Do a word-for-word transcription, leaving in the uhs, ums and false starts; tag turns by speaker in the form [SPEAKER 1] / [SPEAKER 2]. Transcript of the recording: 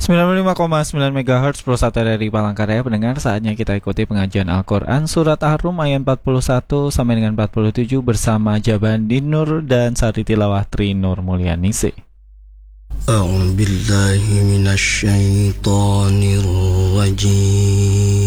[SPEAKER 1] sembilan puluh lima koma sembilan megahertz Pro satu dari Palangkaraya. Pendengar, saatnya kita ikuti pengajian Al-Quran Surat Ar-Rum ayat empat puluh satu sampai dengan empat puluh tujuh bersama Jaban Dinur dan Sari Tilawah Tri Nur Mulyanisi.
[SPEAKER 2] A'udzu billahi minasy syaithanir rajim.